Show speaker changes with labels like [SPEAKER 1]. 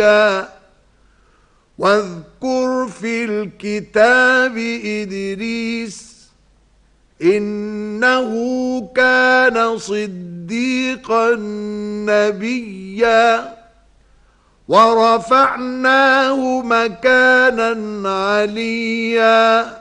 [SPEAKER 1] واذكر في الكتاب إدريس إنه كان صديقا نبيا ورفعناه مكانا عليا